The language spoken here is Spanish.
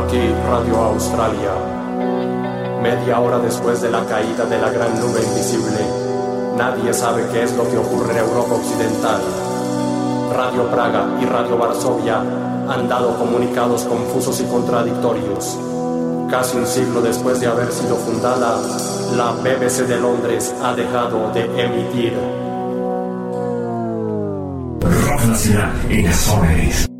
Aquí Radio Australia. Media hora después de la caída de la gran nube invisible, nadie sabe qué es lo que ocurre en Europa Occidental. Radio Praga y Radio Varsovia han dado comunicados confusos y contradictorios. Casi un siglo después de haber sido fundada, la BBC de Londres ha dejado de emitir. Rock Nacional en Azores.